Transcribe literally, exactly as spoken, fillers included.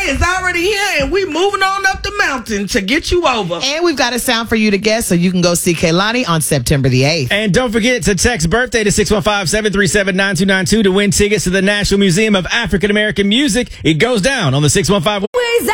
is already here, and we moving on up the mountain to get you over. And we've got a sound for you to guess, so you can go see Kehlani on September the eighth. And don't forget to text birthday to six one five, seven three seven, nine two nine two to win tickets to the National Museum of African American Music. It goes down on the six one five